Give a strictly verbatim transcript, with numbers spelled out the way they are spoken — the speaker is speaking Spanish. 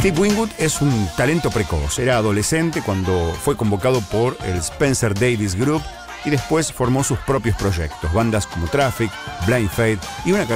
Steve Winwood es un talento precoz. Era adolescente cuando fue convocado por el Spencer Davis Group y después formó sus propios proyectos, bandas como Traffic, Blind Faith y una